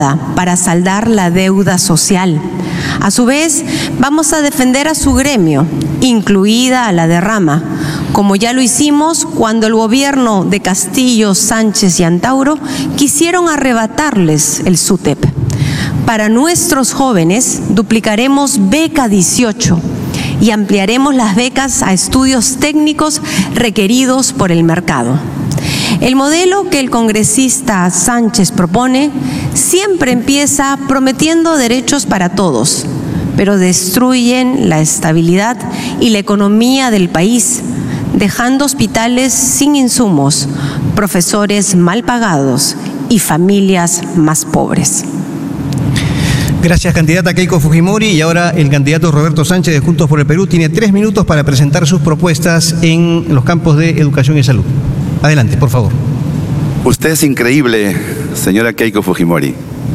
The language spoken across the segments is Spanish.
para saldar la deuda social. A su vez, vamos a defender a su gremio, incluida a la derrama, como ya lo hicimos cuando el gobierno de Castillo, Sánchez y Antauro quisieron arrebatarles el SUTEP. Para nuestros jóvenes, duplicaremos Beca 18 y ampliaremos las becas a estudios técnicos requeridos por el mercado. El modelo que el congresista Sánchez propone siempre empieza prometiendo derechos para todos, pero destruyen la estabilidad y la economía del país, dejando hospitales sin insumos, profesores mal pagados y familias más pobres. Gracias, candidata Keiko Fujimori. Y ahora el candidato Roberto Sánchez de Juntos por el Perú tiene 3 minutos para presentar sus propuestas en los campos de educación y salud. Adelante, por favor. Usted es increíble, señora Keiko Fujimori.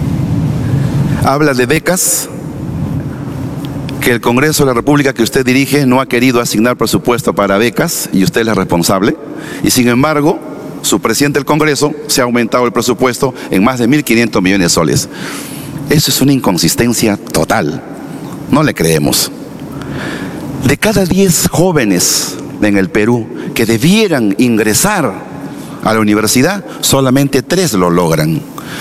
Habla de becas, que el Congreso de la República que usted dirige no ha querido asignar presupuesto para becas y usted es la responsable. Y sin embargo, su presidente del Congreso se ha aumentado el presupuesto en más de 1.500 millones de soles. Eso es una inconsistencia total. No le creemos. De cada 10 jóvenes en el Perú que debieran ingresar a la universidad, solamente 3 lo logran.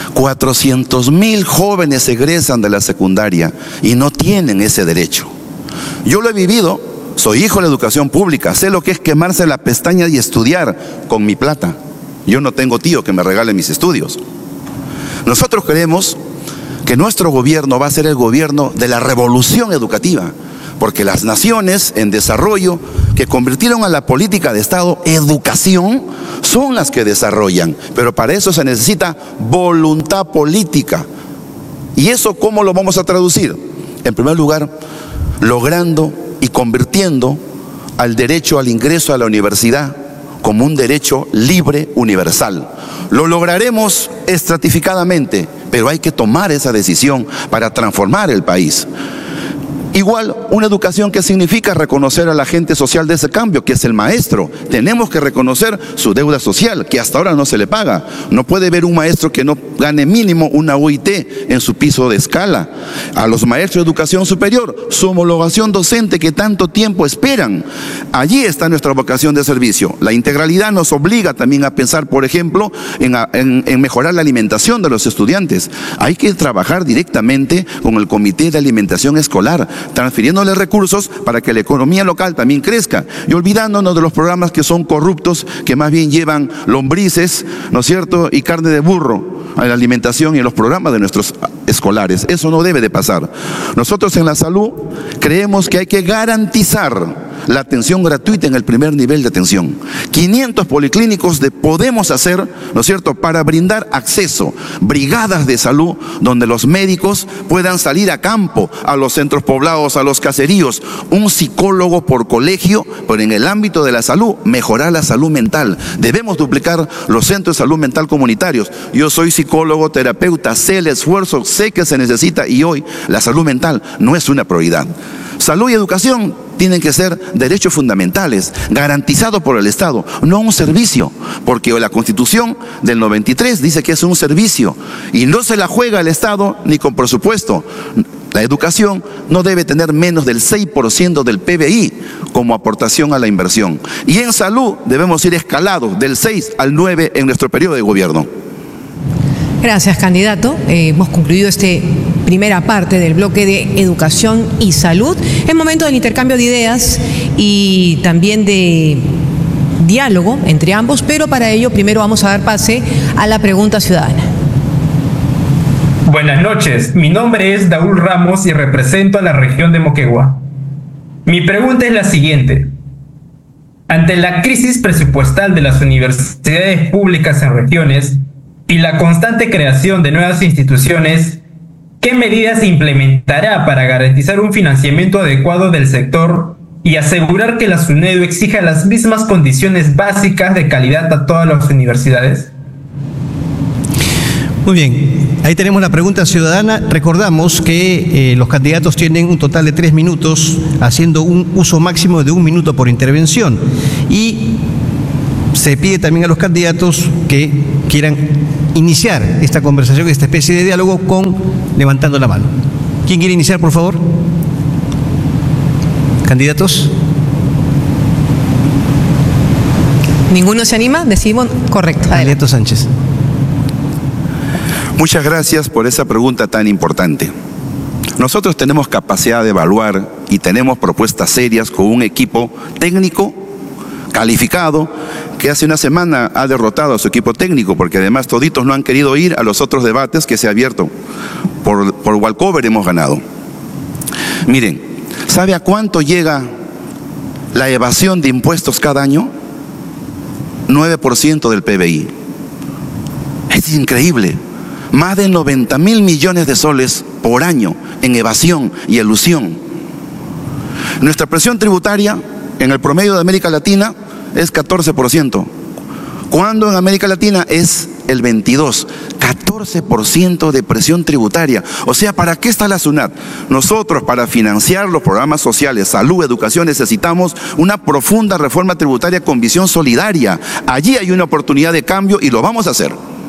400.000 jóvenes egresan de la secundaria y no tienen ese derecho. Yo lo he vivido, soy hijo de la educación pública, sé lo que es quemarse la pestaña y estudiar con mi plata. Yo no tengo tío que me regale mis estudios. Nosotros creemos que nuestro gobierno va a ser el gobierno de la revolución educativa, porque las naciones en desarrollo que convirtieron a la política de Estado educación son las que desarrollan, pero para eso se necesita voluntad política. ¿Y eso cómo lo vamos a traducir? En primer lugar, logrando y convirtiendo al derecho al ingreso a la universidad como un derecho libre universal. Lo lograremos estratificadamente, pero hay que tomar esa decisión para transformar el país. Igual, una educación que significa reconocer al agente social de ese cambio, que es el maestro. Tenemos que reconocer su deuda social, que hasta ahora no se le paga. No puede haber un maestro que no gane mínimo una UIT en su piso de escala. A los maestros de educación superior, su homologación docente que tanto tiempo esperan. Allí está nuestra vocación de servicio. La integralidad nos obliga también a pensar, por ejemplo, en mejorar la alimentación de los estudiantes. Hay que trabajar directamente con el Comité de Alimentación Escolar, transfiriéndole recursos para que la economía local también crezca y olvidándonos de los programas que son corruptos, que más bien llevan lombrices, ¿no es cierto?, y carne de burro a la alimentación y en los programas de nuestros escolares. Eso no debe de pasar. Nosotros en la salud creemos que hay que garantizar la atención gratuita en el primer nivel de atención. 500 policlínicos podemos hacer, ¿no es cierto?, para brindar acceso, brigadas de salud donde los médicos puedan salir a campo, a los centros poblados, a los caseríos, un psicólogo por colegio, pero en el ámbito de la salud, mejorar la salud mental. Debemos duplicar los centros de salud mental comunitarios. Yo soy psicólogo, terapeuta, sé el esfuerzo, sé que se necesita y hoy la salud mental no es una prioridad. Salud y educación tienen que ser derechos fundamentales, garantizados por el Estado, no un servicio, porque la Constitución del 93 dice que es un servicio y no se la juega el Estado ni con presupuesto. La educación no debe tener menos del 6% del PBI como aportación a la inversión. Y en salud debemos ir escalados del 6 al 9 en nuestro periodo de gobierno. Gracias, candidato. Hemos concluido esta primera parte del bloque de educación y salud. Es momento del intercambio de ideas y también de diálogo entre ambos, pero para ello primero vamos a dar pase a la pregunta ciudadana. Buenas noches, mi nombre es Daúl Ramos y represento a la región de Moquegua. Mi pregunta es la siguiente. Ante la crisis presupuestal de las universidades públicas en regiones y la constante creación de nuevas instituciones, ¿qué medidas se implementará para garantizar un financiamiento adecuado del sector y asegurar que la SUNEDU exija las mismas condiciones básicas de calidad a todas las universidades? Muy bien, ahí tenemos la pregunta ciudadana. Recordamos que los candidatos tienen un total de 3 minutos, haciendo un uso máximo de 1 minuto por intervención. Y se pide también a los candidatos que quieran iniciar esta conversación, esta especie de diálogo con levantando la mano. ¿Quién quiere iniciar, por favor? ¿Candidatos? ¿Ninguno se anima? Decidimos. Correcto. Candidato Sánchez. Muchas gracias por esa pregunta tan importante. Nosotros tenemos capacidad de evaluar y tenemos propuestas serias con un equipo técnico calificado que hace una semana ha derrotado a su equipo técnico, porque además toditos no han querido ir a los otros debates que se ha abierto. Por walkover hemos ganado. Miren, ¿sabe a cuánto llega la evasión de impuestos cada año? 9% del PBI. Es increíble. Más de 90.000 millones de soles por año en evasión y elusión. Nuestra presión tributaria en el promedio de América Latina es 14%, cuando en América Latina es el 22%, 14% de presión tributaria. O sea, ¿para qué está la SUNAT? Nosotros, para financiar los programas sociales, salud, educación, necesitamos una profunda reforma tributaria con visión solidaria. Allí hay una oportunidad de cambio y lo vamos a hacer.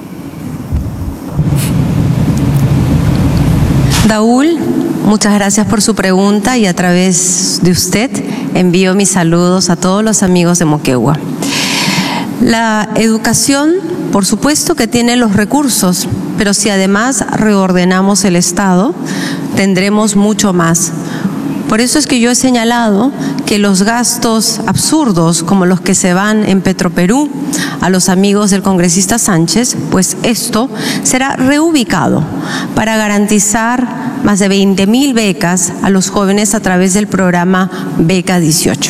Daúl, muchas gracias por su pregunta y a través de usted envío mis saludos a todos los amigos de Moquegua. La educación, por supuesto que tiene los recursos, pero si además reordenamos el Estado, tendremos mucho más. Por eso es que yo he señalado que los gastos absurdos, como los que se van en Petroperú a los amigos del congresista Sánchez, pues esto será reubicado para garantizar más de 20.000 becas a los jóvenes a través del programa Beca 18.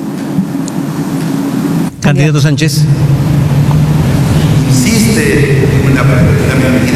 Candidato Sánchez. Insiste en una medida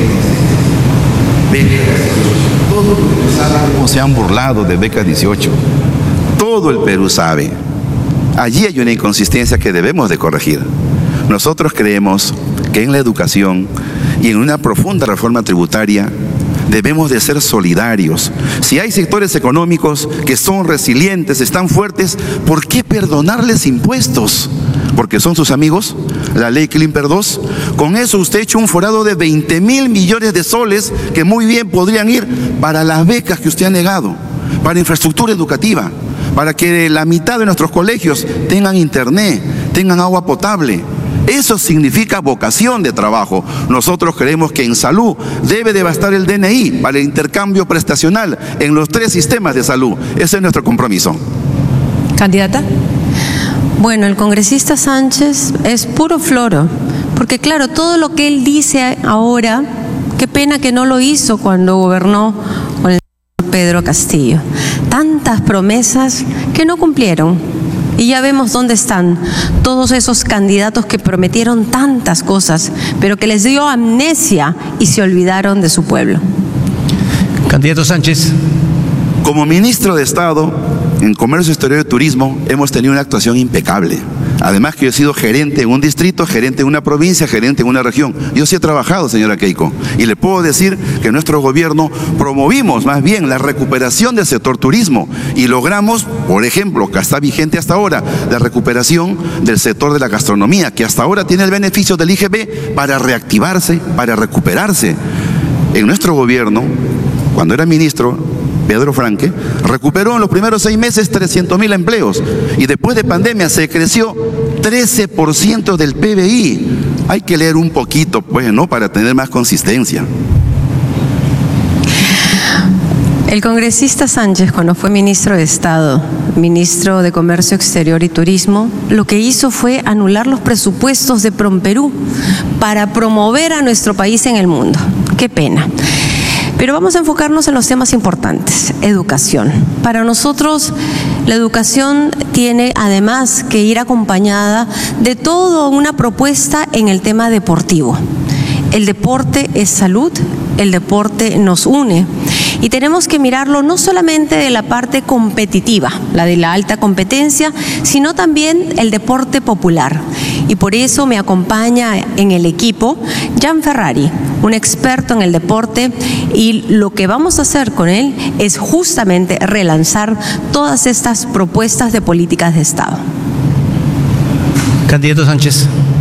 todo el Perú sabe cómo se han burlado de Beca 18. Todo el Perú sabe. Allí hay una inconsistencia que debemos de corregir. Nosotros creemos que en la educación y en una profunda reforma tributaria debemos de ser solidarios. Si hay sectores económicos que son resilientes, están fuertes, ¿por qué perdonarles impuestos? ¿Porque son sus amigos? La ley Klimper 2. Con eso usted ha hecho un forado de 20.000 millones de soles que muy bien podrían ir para las becas que usted ha negado, para infraestructura educativa, para que la mitad de nuestros colegios tengan internet, tengan agua potable. Eso significa vocación de trabajo. Nosotros creemos que en salud debe de bastar el DNI para el intercambio prestacional en los 3 sistemas de salud. Ese es nuestro compromiso. ¿Candidata? Bueno, el congresista Sánchez es puro floro, porque claro, todo lo que él dice ahora, qué pena que no lo hizo cuando gobernó con el señor Pedro Castillo. Tantas promesas que no cumplieron. Y ya vemos dónde están todos esos candidatos que prometieron tantas cosas, pero que les dio amnesia y se olvidaron de su pueblo. Candidato Sánchez. Como ministro de Estado en Comercio Exterior y Turismo hemos tenido una actuación impecable. Además que yo he sido gerente en un distrito, gerente en una provincia, gerente en una región. Yo sí he trabajado, señora Keiko, y le puedo decir que nuestro gobierno promovimos más bien la recuperación del sector turismo y logramos, por ejemplo, que está vigente hasta ahora, la recuperación del sector de la gastronomía, que hasta ahora tiene el beneficio del IGB para reactivarse, para recuperarse. En nuestro gobierno, cuando era ministro, Pedro Franque, recuperó en los primeros 6 meses 300.000 empleos y después de pandemia se creció 13% del PBI. Hay que leer un poquito, pues, ¿no?, para tener más consistencia. El congresista Sánchez, cuando fue ministro de Estado, ministro de Comercio Exterior y Turismo, lo que hizo fue anular los presupuestos de Promperú para promover a nuestro país en el mundo. Qué pena. Pero vamos a enfocarnos en los temas importantes. Educación. Para nosotros, la educación tiene además que ir acompañada de toda una propuesta en el tema deportivo. El deporte es salud, el deporte nos une. Y tenemos que mirarlo no solamente de la parte competitiva, la de la alta competencia, sino también el deporte popular. Y por eso me acompaña en el equipo Jan Ferrari, un experto en el deporte, y lo que vamos a hacer con él es justamente relanzar todas estas propuestas de políticas de Estado. Candidato Sánchez.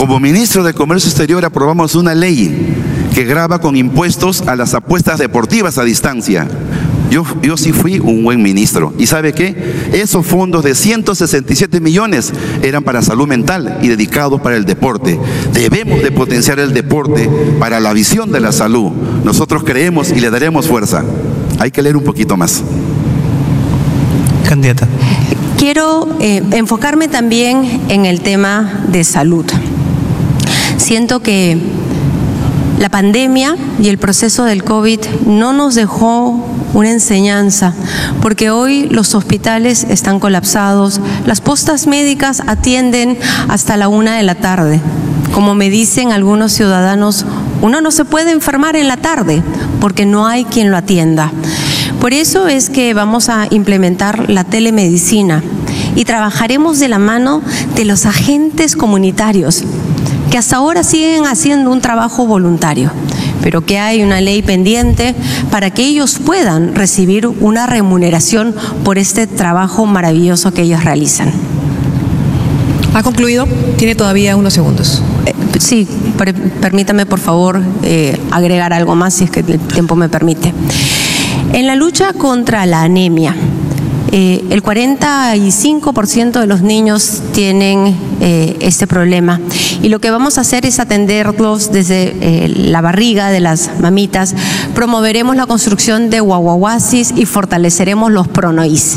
Como ministro de Comercio Exterior aprobamos una ley que grava con impuestos a las apuestas deportivas a distancia. Yo sí fui un buen ministro. ¿Y sabe qué? Esos fondos de 167 millones eran para salud mental y dedicados para el deporte. Debemos de potenciar el deporte para la visión de la salud. Nosotros creemos y le daremos fuerza. Hay que leer un poquito más. Candidata. Quiero enfocarme también en el tema de salud. Siento que la pandemia y el proceso del COVID no nos dejó una enseñanza, porque hoy los hospitales están colapsados, las postas médicas atienden hasta la 1 de la tarde. Como me dicen algunos ciudadanos, uno no se puede enfermar en la tarde porque no hay quien lo atienda. Por eso es que vamos a implementar la telemedicina y trabajaremos de la mano de los agentes comunitarios, que hasta ahora siguen haciendo un trabajo voluntario, pero que hay una ley pendiente para que ellos puedan recibir una remuneración por este trabajo maravilloso que ellos realizan. ¿Ha concluido? Tiene todavía unos segundos. Sí, permítame por favor agregar algo más si es que el tiempo me permite. En la lucha contra la anemia, el 45% de los niños tienen este problema y lo que vamos a hacer es atenderlos desde la barriga de las mamitas. Promoveremos la construcción de guaguaguasis y fortaleceremos los pronoís.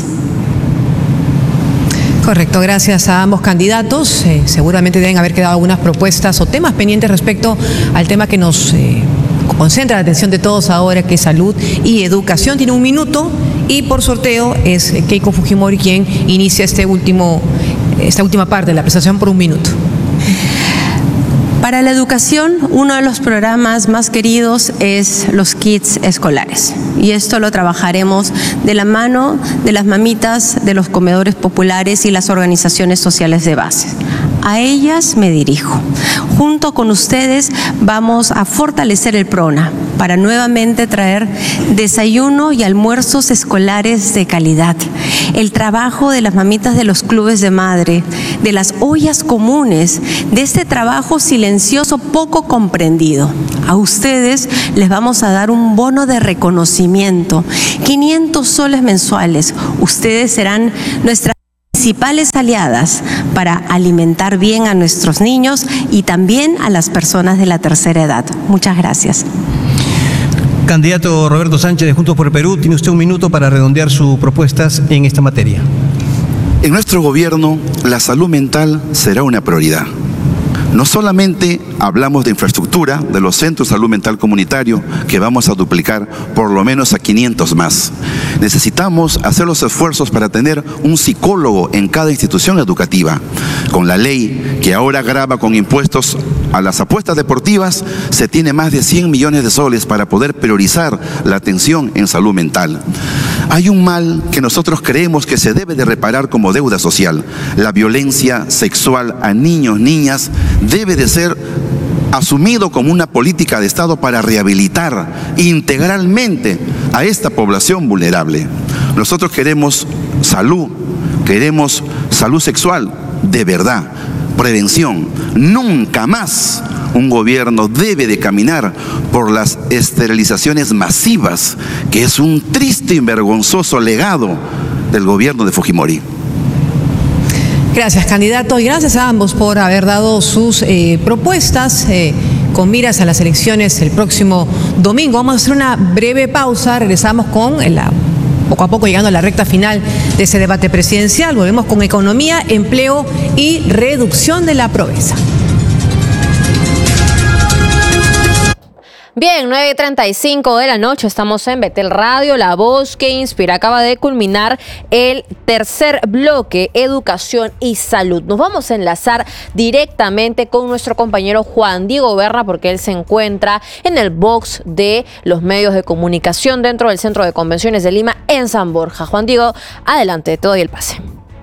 Correcto, gracias a ambos candidatos. Seguramente deben haber quedado algunas propuestas o temas pendientes respecto al tema que nos concentra la atención de todos ahora, que es salud y educación. Tiene un minuto y por sorteo es Keiko Fujimori quien inicia esta última parte de la presentación por un minuto. Para la educación, uno de los programas más queridos es los kits escolares. Y esto lo trabajaremos de la mano de las mamitas, de los comedores populares y las organizaciones sociales de base. A ellas me dirijo. Junto con ustedes vamos a fortalecer el PRONA para nuevamente traer desayuno y almuerzos escolares de calidad. El trabajo de las mamitas de los clubes de madre, de las ollas comunes, de este trabajo silencioso poco comprendido. A ustedes les vamos a dar un bono de reconocimiento, 500 soles mensuales. Ustedes serán nuestras principales aliadas para alimentar bien a nuestros niños y también a las personas de la tercera edad. Muchas gracias. Candidato Roberto Sánchez de Juntos por el Perú, tiene usted un minuto para redondear sus propuestas en esta materia. En nuestro gobierno, la salud mental será una prioridad. No solamente hablamos de infraestructura, de los centros de salud mental comunitario, que vamos a duplicar por lo menos a 500 más. Necesitamos hacer los esfuerzos para tener un psicólogo en cada institución educativa. Con la ley que ahora grava con impuestos a las apuestas deportivas, se tiene más de 100 millones de soles para poder priorizar la atención en salud mental. Hay un mal que nosotros creemos que se debe de reparar como deuda social. La violencia sexual a niños, niñas, debe de ser asumido como una política de Estado para rehabilitar integralmente a esta población vulnerable. Nosotros queremos salud sexual de verdad, prevención. Nunca más un gobierno debe de caminar por las esterilizaciones masivas, que es un triste y vergonzoso legado del gobierno de Fujimori. Gracias, candidato, y gracias a ambos por haber dado sus propuestas con miras a las elecciones el próximo domingo. Vamos a hacer una breve pausa, regresamos con poco a poco llegando a la recta final de ese debate presidencial. Volvemos con economía, empleo y reducción de la pobreza. Bien, 9:35 de la noche, estamos en Betel Radio, la voz que inspira. Acaba de culminar el tercer bloque, educación y salud. Nos vamos a enlazar directamente con nuestro compañero Juan Diego Berna, porque él se encuentra en el box de los medios de comunicación dentro del Centro de Convenciones de Lima, en San Borja. Juan Diego, adelante, te doy el pase.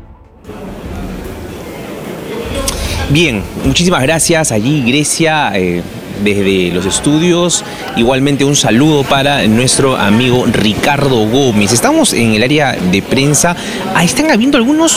Bien, muchísimas gracias allí, Grecia. Desde los estudios, igualmente un saludo para nuestro amigo Ricardo Gómez. Estamos en el área de prensa. Ahí están habiendo algunos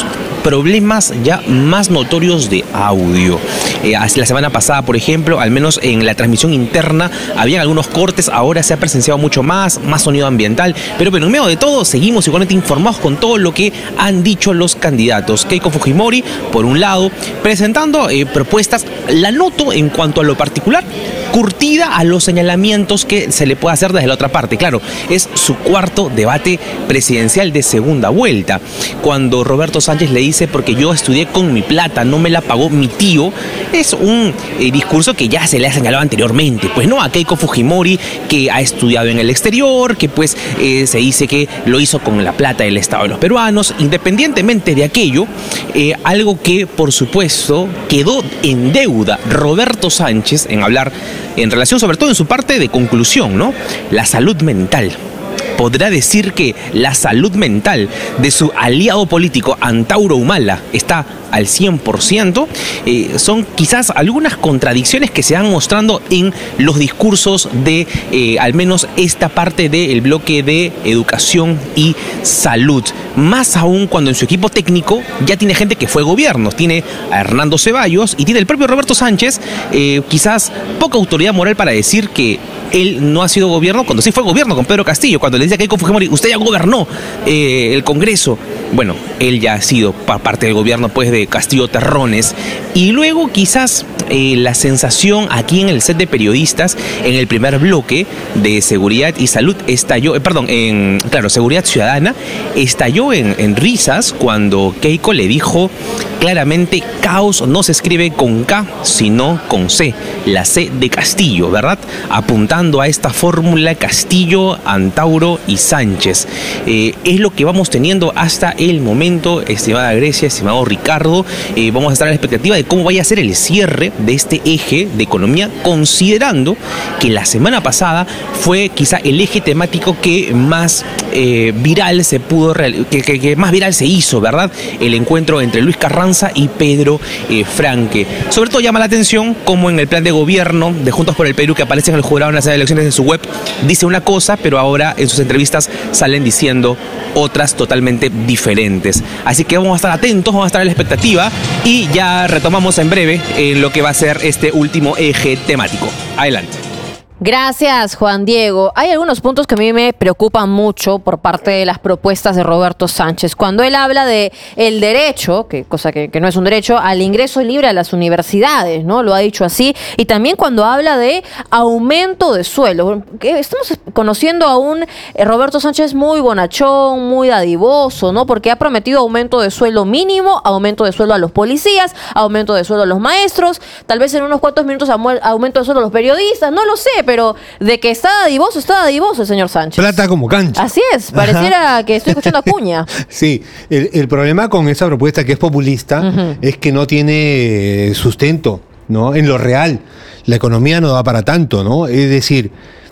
problemas ya más notorios de audio. La semana pasada, por ejemplo, al menos en la transmisión interna, habían algunos cortes, ahora se ha presenciado mucho más sonido ambiental, pero en medio de todo seguimos igualmente informados con todo lo que han dicho los candidatos. Keiko Fujimori, por un lado, presentando propuestas, la noto en cuanto a lo particular, curtida a los señalamientos que se le puede hacer desde la otra parte. Claro, es su cuarto debate presidencial de segunda vuelta. Cuando Roberto Sánchez le dice, porque yo estudié con mi plata, no me la pagó mi tío, es un discurso que ya se le ha señalado anteriormente, pues no, a Keiko Fujimori, que ha estudiado en el exterior, que pues se dice que lo hizo con la plata del Estado de los peruanos. Independientemente de aquello, algo que por supuesto quedó en deuda Roberto Sánchez en hablar en relación, sobre todo en su parte de conclusión, ¿no? La salud mental. Podrá decir que la salud mental de su aliado político Antauro Humala está al 100%, son quizás algunas contradicciones que se van mostrando en los discursos de al menos esta parte del bloque de educación y salud. Más aún cuando en su equipo técnico ya tiene gente que fue gobierno, tiene a Hernando Ceballos y tiene el propio Roberto Sánchez, quizás poca autoridad moral para decir que él no ha sido gobierno, cuando sí fue gobierno con Pedro Castillo, cuando le dice a Keiko Fujimori, usted ya gobernó el Congreso. Bueno, él ya ha sido parte del gobierno pues de Castillo Terrones. Y luego quizás la sensación aquí en el set de periodistas, en el primer bloque de seguridad y salud, estalló, seguridad ciudadana, estalló en risas cuando Keiko le dijo claramente, caos no se escribe con K, sino con C, la C de Castillo, ¿verdad? Apuntando a esta fórmula Castillo, Antauro y Sánchez. Es lo que vamos teniendo hasta el momento, estimada Grecia, estimado Ricardo. Vamos a estar a la expectativa de cómo vaya a ser el cierre de este eje de economía, considerando que la semana pasada fue quizá el eje temático que más viral se pudo, que más viral se hizo, ¿verdad? El encuentro entre Luis Carranza y Pedro Franque. Sobre todo llama la atención como en el plan de gobierno de Juntos por el Perú, que aparece en el jurado en las elecciones en su web, dice una cosa, pero ahora en sus entrevistas salen diciendo otras totalmente diferentes. Así que vamos a estar atentos, vamos a estar a la expectativa y ya retomamos en breve en lo que va a ser este último eje temático. Adelante. Gracias, Juan Diego. Hay algunos puntos que a mí me preocupan mucho por parte de las propuestas de Roberto Sánchez. Cuando él habla de el derecho, cosa que no es un derecho, al ingreso libre a las universidades, ¿no? Lo ha dicho así. Y también cuando habla de aumento de sueldo. Estamos conociendo a un Roberto Sánchez muy bonachón, muy dadivoso, ¿no? Porque ha prometido aumento de sueldo mínimo, aumento de sueldo a los policías, aumento de sueldo a los maestros, tal vez en unos cuantos minutos aumento de sueldo a los periodistas, no lo sé, pero de que está dadivoso el señor Sánchez. Plata como cancha. Así es, pareciera que estoy escuchando a Acuña. Sí, el problema con esa propuesta que es populista es que no tiene sustento, ¿no? En lo real, la economía no da para tanto, ¿no? Es decir,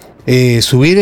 subir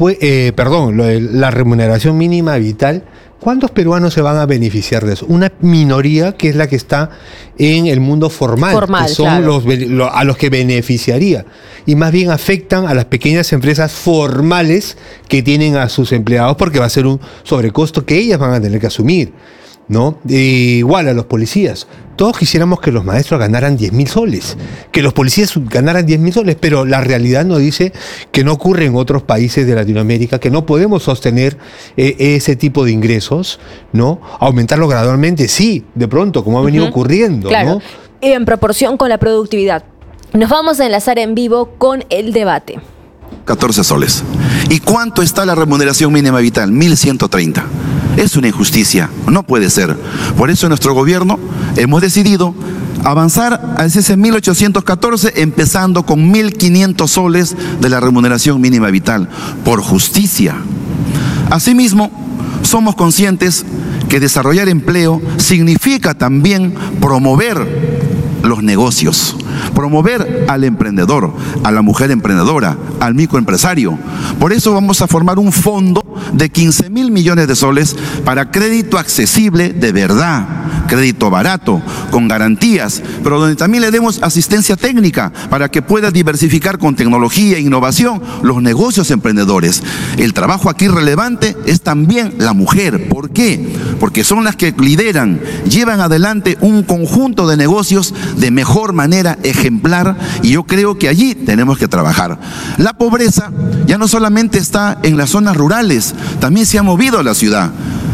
la remuneración mínima vital. ¿Cuántos peruanos se van a beneficiar de eso? Una minoría que es la que está en el mundo formal que son claro, a los que beneficiaría. Y más bien afectan a las pequeñas empresas formales que tienen a sus empleados porque va a ser un sobrecosto que ellas van a tener que asumir, ¿no? Igual a los policías. Todos quisiéramos que los maestros ganaran 10.000 soles, que los policías ganaran 10.000 soles, pero la realidad nos dice que no ocurre en otros países de Latinoamérica, que no podemos sostener ese tipo de ingresos, ¿no? Aumentarlo gradualmente, sí, de pronto, como ha venido ocurriendo, claro, ¿no? En proporción con la productividad. Nos vamos a enlazar en vivo con el debate. 14 soles. ¿Y cuánto está la remuneración mínima vital? 1.130. Es una injusticia, no puede ser. Por eso en nuestro gobierno hemos decidido avanzar a ese 1.814, empezando con 1.500 soles de la remuneración mínima vital, por justicia. Asimismo, somos conscientes que desarrollar empleo significa también promover los negocios. promover al emprendedor, a la mujer emprendedora, al microempresario. Por eso vamos a formar un fondo de 15.000 millones de soles para crédito accesible de verdad, crédito barato, con garantías, pero donde también le demos asistencia técnica para que pueda diversificar con tecnología e innovación los negocios emprendedores. El trabajo aquí relevante es también la mujer. ¿Por qué? Porque son las que lideran, llevan adelante un conjunto de negocios de mejor manera, ejemplar, y yo creo que allí tenemos que trabajar. La pobreza ya no solamente está en las zonas rurales, también se ha movido a la ciudad.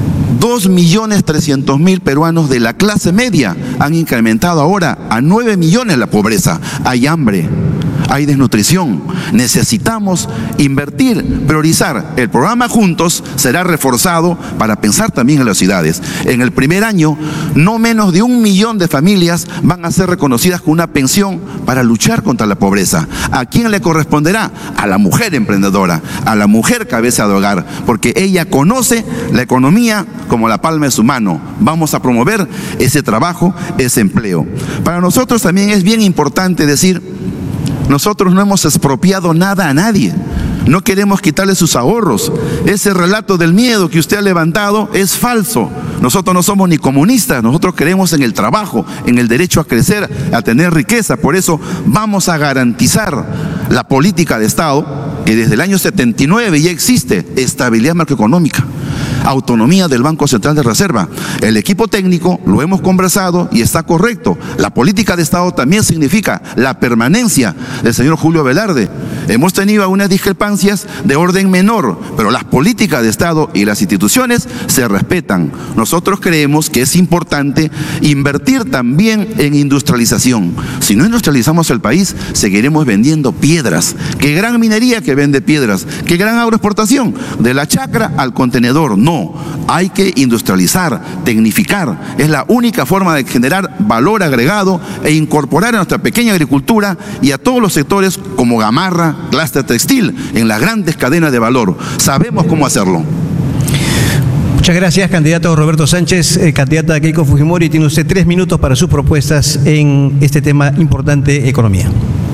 2.300.000 peruanos de la clase media han incrementado ahora a 9 millones la pobreza. Hay hambre, hay desnutrición. Necesitamos invertir, priorizar. El programa Juntos será reforzado para pensar también en las ciudades. En el primer año, no menos de 1 millón de familias van a ser reconocidas con una pensión para luchar contra la pobreza. ¿A quién le corresponderá? A la mujer emprendedora, a la mujer cabeza de hogar, porque ella conoce la economía como la palma de su mano. Vamos a promover ese trabajo, ese empleo. Para nosotros también es bien importante decir: nosotros no hemos expropiado nada a nadie. No queremos quitarle sus ahorros. Ese relato del miedo que usted ha levantado es falso. Nosotros no somos ni comunistas, nosotros creemos en el trabajo, en el derecho a crecer, a tener riqueza. Por eso vamos a garantizar la política de Estado, que desde el año 79 ya existe: estabilidad macroeconómica, autonomía del Banco Central de Reserva. El equipo técnico lo hemos conversado y está correcto. La política de Estado también significa la permanencia del señor Julio Velarde. Hemos tenido algunas discrepancias de orden menor, pero las políticas de Estado y las instituciones se respetan. Nosotros creemos que es importante invertir también en industrialización. Si no industrializamos el país, seguiremos vendiendo piedras. Qué gran minería que vende piedras, qué gran agroexportación, de la chacra al contenedor. No, hay que industrializar, tecnificar. Es la única forma de generar valor agregado e incorporar a nuestra pequeña agricultura y a todos los sectores como Gamarra, clúster textil, en las grandes cadenas de valor. Sabemos cómo hacerlo. Muchas gracias, candidato Roberto Sánchez. Candidata Keiko Fujimori, tiene usted 3 minutos para sus propuestas en este tema importante: economía.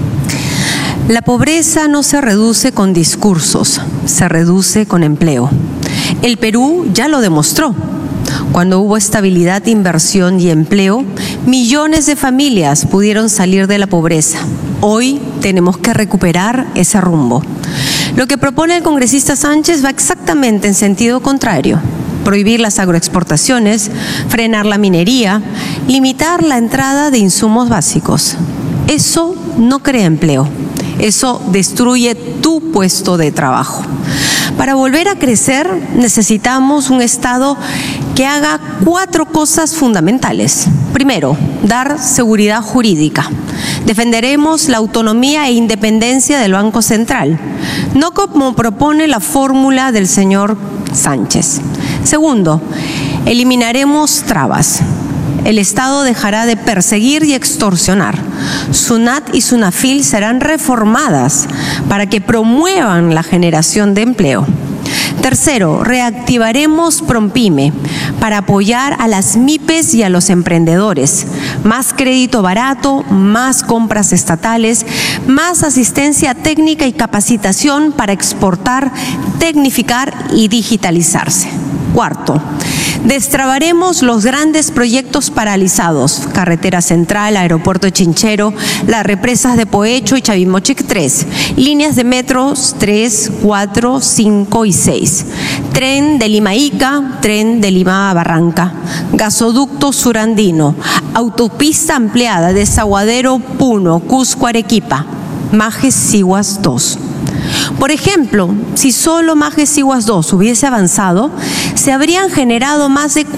La pobreza no se reduce con discursos, se reduce con empleo. El Perú ya lo demostró. Cuando hubo estabilidad, inversión y empleo, millones de familias pudieron salir de la pobreza. Hoy tenemos que recuperar ese rumbo. Lo que propone el congresista Sánchez va exactamente en sentido contrario: prohibir las agroexportaciones, frenar la minería, limitar la entrada de insumos básicos. Eso no crea empleo. Eso destruye tu puesto de trabajo. Para volver a crecer necesitamos un Estado que haga 4 cosas fundamentales. Primero, dar seguridad jurídica. Defenderemos la autonomía e independencia del Banco Central, no como propone la fórmula del señor Sánchez. Segundo, eliminaremos trabas. El Estado dejará de perseguir y extorsionar. SUNAT y SUNAFIL serán reformadas para que promuevan la generación de empleo. Tercero, reactivaremos PROMPYME para apoyar a las MIPES y a los emprendedores. Más crédito barato, más compras estatales, más asistencia técnica y capacitación para exportar, tecnificar y digitalizarse. Cuarto, destrabaremos los grandes proyectos paralizados: Carretera Central, Aeropuerto de Chinchero, las represas de Poecho y Chavimochic 3, líneas de metros 3, 4, 5 y 6, tren de Lima a Ica, tren de Lima a Barranca, gasoducto surandino, autopista ampliada de Desaguadero Puno, Cusco, Arequipa, Majes Siguas 2. Por ejemplo, si solo Majes Siguas 2 hubiese avanzado, se habrían generado más de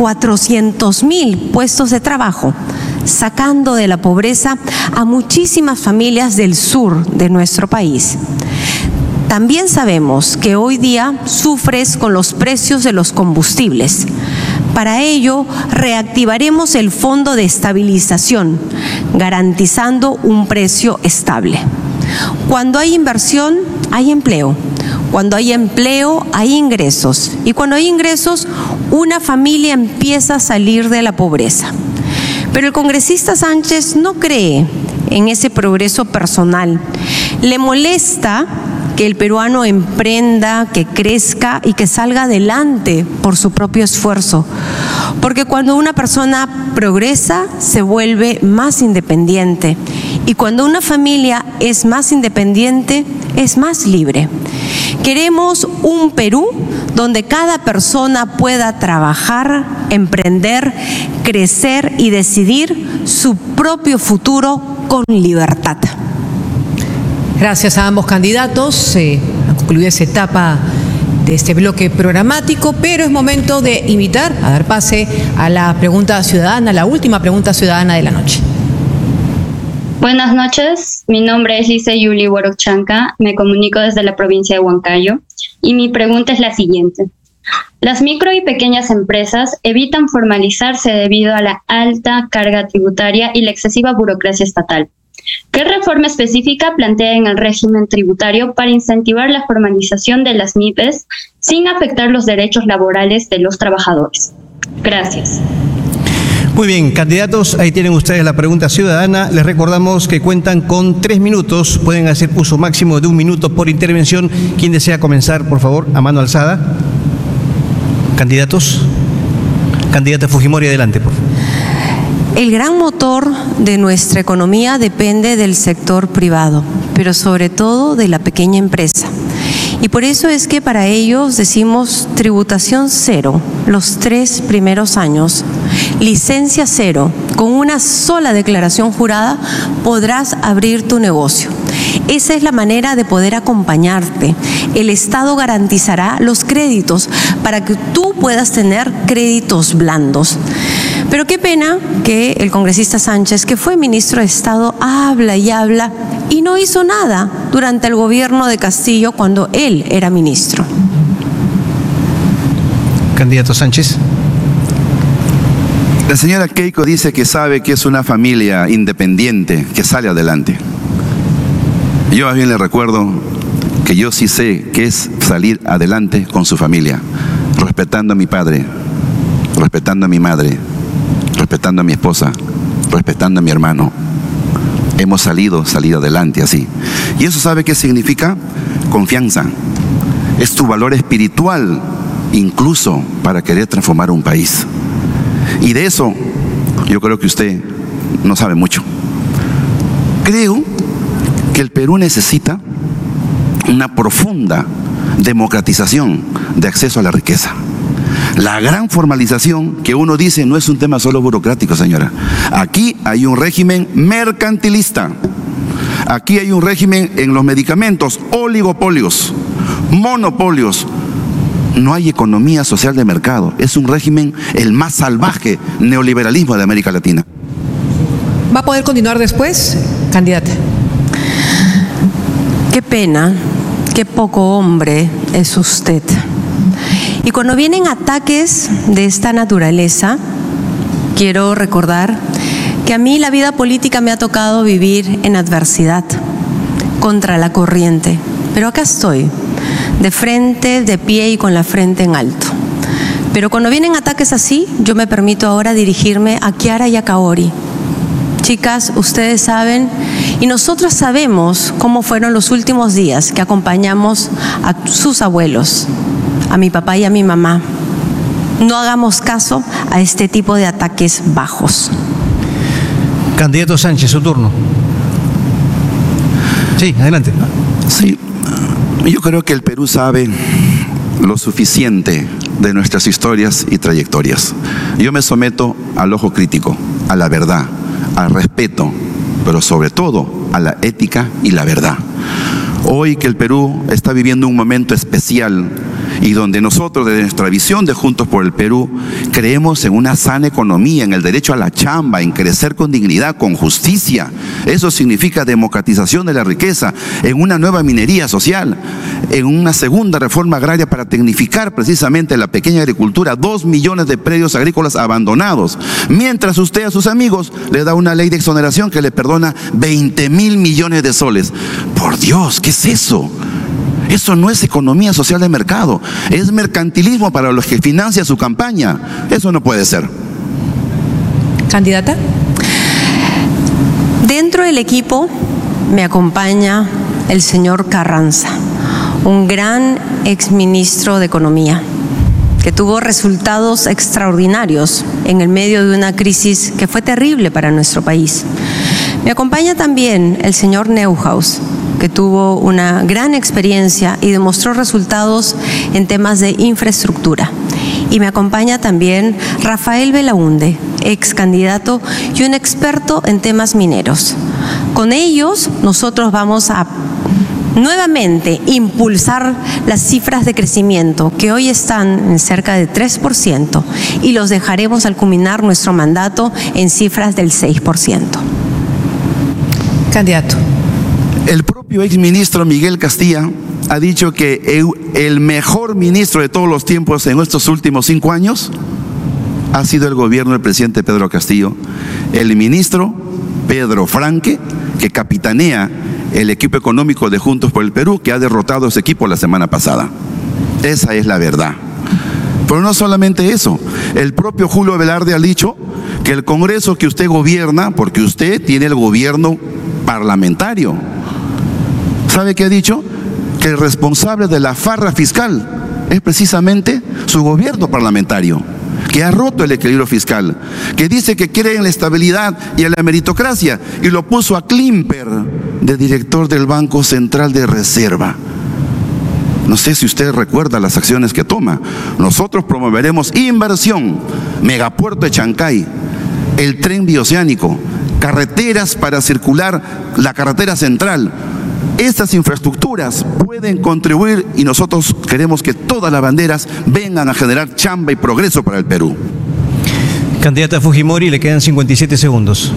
400.000 puestos de trabajo, sacando de la pobreza a muchísimas familias del sur de nuestro país. También sabemos que hoy día sufres con los precios de los combustibles. Para ello, reactivaremos el Fondo de Estabilización, garantizando un precio estable. Cuando hay inversión, hay empleo. Cuando hay empleo, hay ingresos. Y cuando hay ingresos, una familia empieza a salir de la pobreza. Pero el congresista Sánchez no cree en ese progreso personal. Le molesta que el peruano emprenda, que crezca y que salga adelante por su propio esfuerzo. Porque cuando una persona progresa, se vuelve más independiente. Y cuando una familia es más independiente, es más libre. Queremos un Perú donde cada persona pueda trabajar, emprender, crecer y decidir su propio futuro con libertad. Gracias a ambos candidatos. Ha concluido esa etapa de este bloque programático, pero es momento de invitar a dar pase a la pregunta ciudadana, la última pregunta ciudadana de la noche. Buenas noches, mi nombre es Lisa Yuli Huarochanca, me comunico desde la provincia de Huancayo y mi pregunta es la siguiente. Las micro y pequeñas empresas evitan formalizarse debido a la alta carga tributaria y la excesiva burocracia estatal. ¿Qué reforma específica plantea en el régimen tributario para incentivar la formalización de las MIPES sin afectar los derechos laborales de los trabajadores? Gracias. Muy bien, candidatos, ahí tienen ustedes la pregunta ciudadana. Les recordamos que cuentan con 3 minutos. Pueden hacer uso máximo de 1 minuto por intervención. ¿Quién desea comenzar, por favor? A mano alzada. Candidatos. Candidata Fujimori, adelante, por favor. El gran motor de nuestra economía depende del sector privado, pero sobre todo de la pequeña empresa. Y por eso es que para ellos decimos tributación cero los 3 primeros años, licencia cero, con una sola declaración jurada podrás abrir tu negocio. Esa es la manera de poder acompañarte. El Estado garantizará los créditos para que tú puedas tener créditos blandos. Pero qué pena que el congresista Sánchez, que fue ministro de Estado, habla y no hizo nada durante el gobierno de Castillo cuando él era ministro. Candidato Sánchez. La señora Keiko dice que sabe que es una familia independiente, que sale adelante. Yo más bien le recuerdo que yo sí sé que es salir adelante con su familia, respetando a mi padre, respetando a mi madre, respetando a mi esposa, respetando a mi hermano. Hemos salido adelante así. ¿Y eso sabe qué significa? Confianza. Es tu valor espiritual, incluso para querer transformar un país. Y de eso yo creo que usted no sabe mucho. Creo que el Perú necesita una profunda democratización de acceso a la riqueza. La gran formalización que uno dice no es un tema solo burocrático, señora. Aquí hay un régimen mercantilista. Aquí hay un régimen en los medicamentos, oligopolios, monopolios. No hay economía social de mercado. Es un régimen el más salvaje neoliberalismo de América Latina. ¿Va a poder continuar después, candidata? Qué pena, qué poco hombre es usted. Y cuando vienen ataques de esta naturaleza, quiero recordar que a mí la vida política me ha tocado vivir en adversidad, contra la corriente. Pero acá estoy, de frente, de pie y con la frente en alto. Pero cuando vienen ataques así, yo me permito ahora dirigirme a Kiara y a Kaori. Chicas, ustedes saben, y nosotros sabemos cómo fueron los últimos días que acompañamos a sus abuelos, a mi papá y a mi mamá. No hagamos caso a este tipo de ataques bajos. Candidato Sánchez, su turno. Sí, adelante. Sí, yo creo que el Perú sabe lo suficiente de nuestras historias y trayectorias. Yo me someto al ojo crítico, a la verdad, al respeto, pero sobre todo a la ética y la verdad. Hoy que el Perú está viviendo un momento especial y donde nosotros, desde nuestra visión de Juntos por el Perú, creemos en una sana economía, en el derecho a la chamba, en crecer con dignidad, con justicia. Eso significa democratización de la riqueza, en una nueva minería social, en una segunda reforma agraria para tecnificar precisamente la pequeña agricultura, 2 millones de predios agrícolas abandonados, mientras usted a sus amigos le da una ley de exoneración que le perdona 20.000 millones de soles. Por Dios, ¿qué es eso? Eso no es economía social de mercado, es mercantilismo para los que financian su campaña. Eso no puede ser. ¿Candidata? Dentro del equipo me acompaña el señor Carranza, un gran exministro de Economía, que tuvo resultados extraordinarios en el medio de una crisis que fue terrible para nuestro país. Me acompaña también el señor Neuhaus, que tuvo una gran experiencia y demostró resultados en temas de infraestructura. Y me acompaña también Rafael Belaunde, ex candidato y un experto en temas mineros. Con ellos nosotros vamos a nuevamente impulsar las cifras de crecimiento que hoy están en cerca de 3% y los dejaremos al culminar nuestro mandato en cifras del 6%. Candidato. El propio exministro Miguel Castilla ha dicho que el mejor ministro de todos los tiempos en estos últimos 5 años ha sido el gobierno del presidente Pedro Castillo. El ministro Pedro Franque, que capitanea el equipo económico de Juntos por el Perú, que ha derrotado a ese equipo la semana pasada. Esa es la verdad. Pero no solamente eso, el propio Julio Velarde ha dicho que el Congreso que usted gobierna, porque usted tiene el gobierno parlamentario, ¿sabe qué ha dicho? Que el responsable de la farra fiscal es precisamente su gobierno parlamentario, que ha roto el equilibrio fiscal, que dice que cree en la estabilidad y en la meritocracia, y lo puso a Klimper de director del Banco Central de Reserva. No sé si usted recuerda las acciones que toma. Nosotros promoveremos inversión, megapuerto de Chancay, el tren bioceánico, carreteras para circular, la carretera central. Estas infraestructuras pueden contribuir y nosotros queremos que todas las banderas vengan a generar chamba y progreso para el Perú. Candidata Fujimori, le quedan 57 segundos.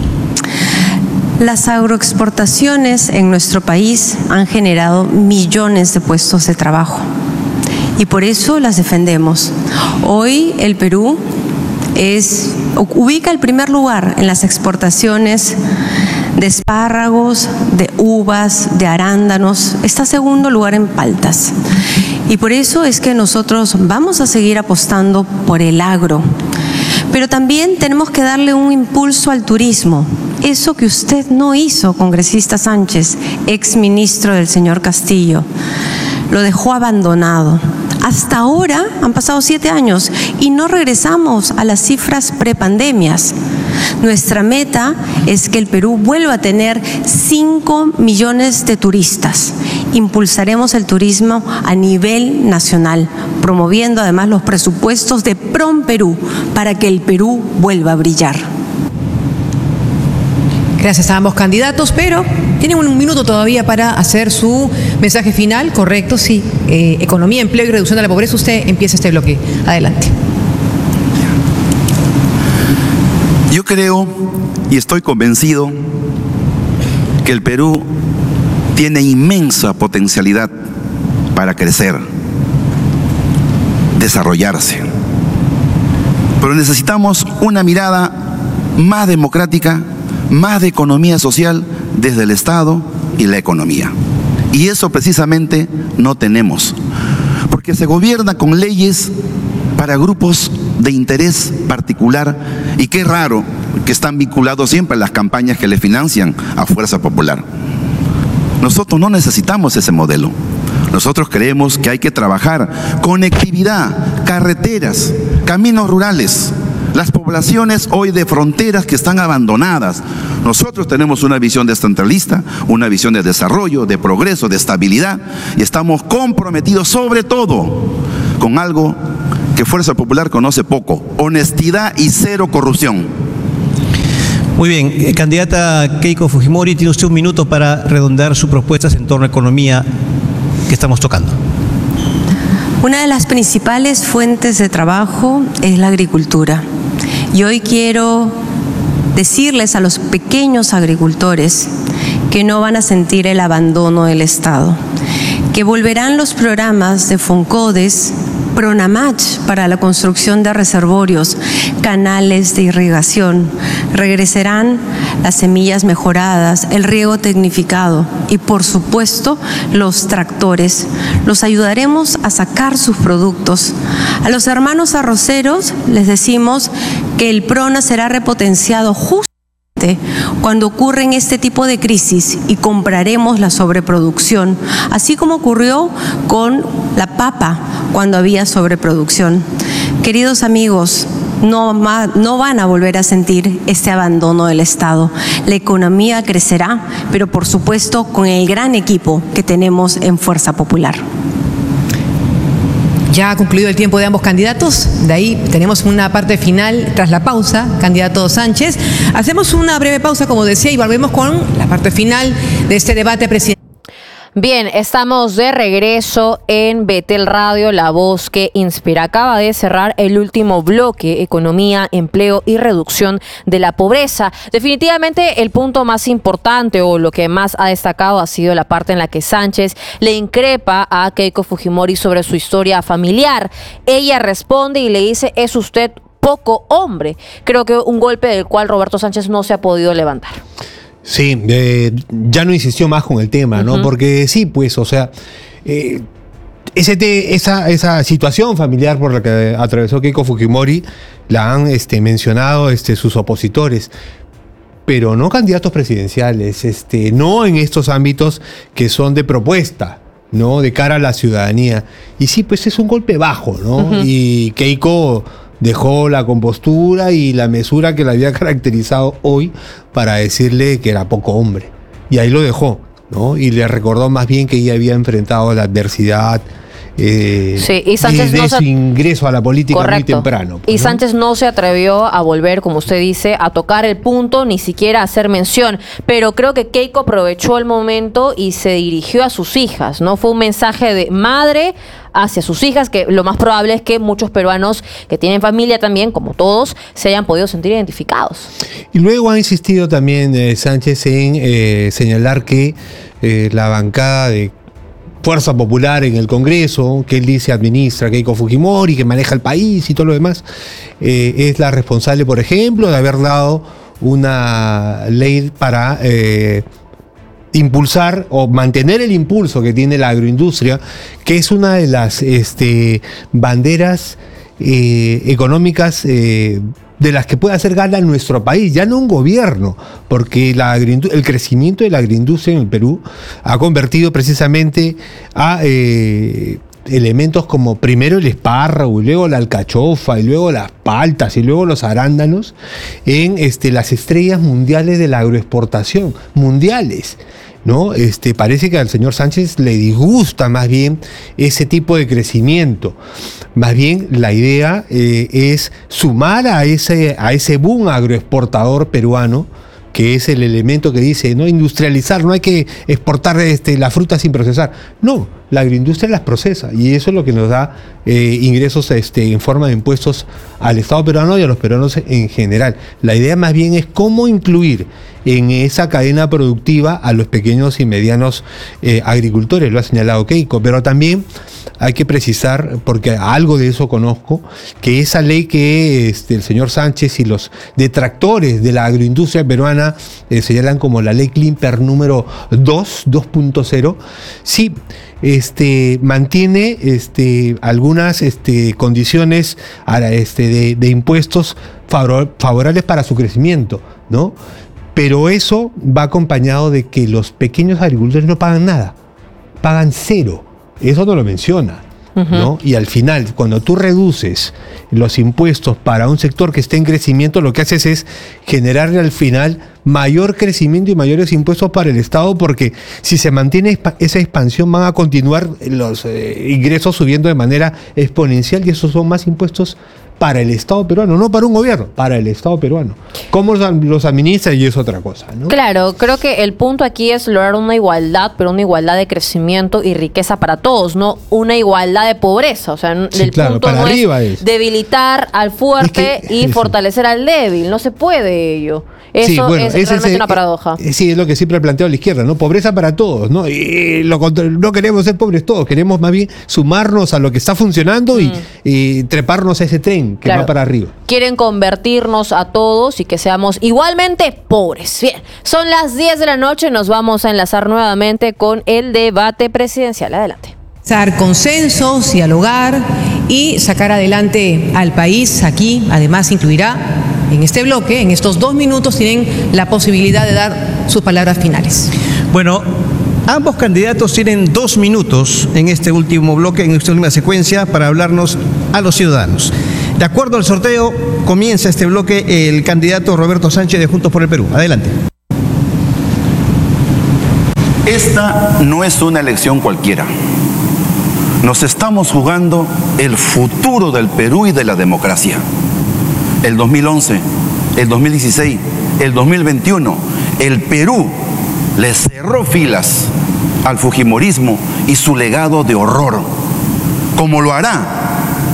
Las agroexportaciones en nuestro país han generado millones de puestos de trabajo y por eso las defendemos. Hoy el Perú ubica el primer lugar en las exportaciones de espárragos, de uvas, de arándanos, está segundo lugar en paltas. Y por eso es que nosotros vamos a seguir apostando por el agro. Pero también tenemos que darle un impulso al turismo. Eso que usted no hizo, congresista Sánchez, ex ministro del señor Castillo, lo dejó abandonado. Hasta ahora han pasado 7 años y no regresamos a las cifras prepandemias. Nuestra meta es que el Perú vuelva a tener 5 millones de turistas. Impulsaremos el turismo a nivel nacional, promoviendo además los presupuestos de PROMPERÚ para que el Perú vuelva a brillar. Gracias a ambos candidatos, pero tienen un minuto todavía para hacer su mensaje final. Correcto, sí. Economía, empleo y reducción de la pobreza. Usted empieza este bloque. Adelante. Yo creo y estoy convencido que el Perú tiene inmensa potencialidad para crecer, desarrollarse. Pero necesitamos una mirada más democrática, más de economía social desde el Estado y la economía. Y eso precisamente no tenemos, porque se gobierna con leyes para grupos de interés particular, y qué raro que están vinculados siempre a las campañas que le financian a Fuerza Popular. Nosotros no necesitamos ese modelo. Nosotros creemos que hay que trabajar conectividad, carreteras, caminos rurales, las poblaciones hoy de fronteras que están abandonadas. Nosotros tenemos una visión descentralista, una visión de desarrollo, de progreso, de estabilidad, y estamos comprometidos sobre todo con algo que Fuerza Popular conoce poco: honestidad y cero corrupción. Muy bien, candidata Keiko Fujimori, tiene usted un minuto para redondear sus propuestas en torno a economía que estamos tocando. Una de las principales fuentes de trabajo es la agricultura. Y hoy quiero decirles a los pequeños agricultores que no van a sentir el abandono del Estado, que volverán los programas de FONCODES, PRONAMACH para la construcción de reservorios, canales de irrigación, regresarán las semillas mejoradas, el riego tecnificado y, por supuesto, los tractores. Los ayudaremos a sacar sus productos. A los hermanos arroceros les decimos que el PRONA será repotenciado justamente nuevamente cuando ocurren este tipo de crisis y compraremos la sobreproducción, así como ocurrió con la papa cuando había sobreproducción. Queridos amigos, no van a volver a sentir este abandono del Estado. La economía crecerá, pero por supuesto con el gran equipo que tenemos en Fuerza Popular. Ya ha concluido el tiempo de ambos candidatos, de ahí tenemos una parte final tras la pausa, candidato Sánchez. Hacemos una breve pausa, como decía, y volvemos con la parte final de este debate presidencial. Bien, estamos de regreso en Betel Radio, la voz que inspira. Acaba de cerrar el último bloque, economía, empleo y reducción de la pobreza. Definitivamente el punto más importante o lo que más ha destacado ha sido la parte en la que Sánchez le increpa a Keiko Fujimori sobre su historia familiar. Ella responde y le dice: es usted poco hombre. Creo que un golpe del cual Roberto Sánchez no se ha podido levantar. Sí, ya no insistió más con el tema, ¿no? Porque sí, pues, o sea, esa situación familiar por la que atravesó Keiko Fujimori la han mencionado sus opositores, pero no candidatos presidenciales, no en estos ámbitos que son de propuesta, ¿no? De cara a la ciudadanía. Y sí, pues es un golpe bajo, ¿no? Y Keiko dejó la compostura y la mesura que la había caracterizado hoy para decirle que era poco hombre. Y ahí lo dejó, ¿no? Y le recordó más bien que ella había enfrentado la adversidad y Sánchez desde su ingreso a la política muy temprano. Y Sánchez no se atrevió a volver, como usted dice, a tocar el punto, ni siquiera a hacer mención. Pero creo que Keiko aprovechó el momento y se dirigió a sus hijas, ¿no? Fue un mensaje de madre hacia sus hijas, que lo más probable es que muchos peruanos que tienen familia también, como todos, se hayan podido sentir identificados. Y luego ha insistido también Sánchez en señalar que la bancada de Fuerza Popular en el Congreso, que él dice administra Keiko Fujimori, que maneja el país y todo lo demás, es la responsable, por ejemplo, de haber dado una ley para impulsar o mantener el impulso que tiene la agroindustria, que es una de las banderas económicas de las que puede hacer gala nuestro país, ya no un gobierno, porque el crecimiento de la agroindustria en el Perú ha convertido precisamente a elementos como primero el espárrago, y luego la alcachofa, y luego las paltas, y luego los arándanos, en las estrellas mundiales de la agroexportación, mundiales, ¿no? Parece que al señor Sánchez le disgusta más bien ese tipo de crecimiento. Más bien la idea es sumar a ese boom agroexportador peruano, que es el elemento que dice, no industrializar, no hay que exportar la fruta sin procesar. No, la agroindustria las procesa y eso es lo que nos da ingresos en forma de impuestos al Estado peruano y a los peruanos en general. La idea más bien es cómo incluir en esa cadena productiva a los pequeños y medianos agricultores, lo ha señalado Keiko, pero también hay que precisar, porque algo de eso conozco, que esa ley que el señor Sánchez y los detractores de la agroindustria peruana señalan como la ley Klimper número 2.0, sí, mantiene algunas condiciones de impuestos favorables para su crecimiento, ¿no? Pero eso va acompañado de que los pequeños agricultores no pagan nada, pagan cero. Eso no lo menciona, ¿no? Y al final, cuando tú reduces los impuestos para un sector que esté en crecimiento, lo que haces es generarle al final mayor crecimiento y mayores impuestos para el Estado, porque si se mantiene esa expansión van a continuar los ingresos subiendo de manera exponencial y esos son más impuestos para el Estado peruano, no para un gobierno, para el Estado peruano. ¿Cómo los administra? Y es otra cosa, ¿no? Claro, creo que el punto aquí es lograr una igualdad, pero una igualdad de crecimiento y riqueza para todos, no una igualdad de pobreza. O sea, sí, el punto para no arriba es debilitar al fuerte y fortalecer al débil. No se puede ello. Eso sí, bueno, es realmente una paradoja. Sí, es lo que siempre ha planteado la izquierda, ¿no? Pobreza para todos, ¿no? Y no queremos ser pobres todos, queremos más bien sumarnos a lo que está funcionando y treparnos a ese tren que va para arriba. Quieren convertirnos a todos y que seamos igualmente pobres. Bien, son las 10 de la noche, nos vamos a enlazar nuevamente con el debate presidencial. Adelante. Dar consensos, dialogar y sacar adelante al país. Aquí, además, incluirá en este bloque, en estos 2 minutos, tienen la posibilidad de dar sus palabras finales. Bueno, ambos candidatos tienen 2 minutos en este último bloque, en esta última secuencia, para hablarnos a los ciudadanos. De acuerdo al sorteo, comienza este bloque el candidato Roberto Sánchez de Juntos por el Perú. Adelante. Esta no es una elección cualquiera. Nos estamos jugando el futuro del Perú y de la democracia. El 2011, el 2016, el 2021, el Perú le cerró filas al fujimorismo y su legado de horror, como lo hará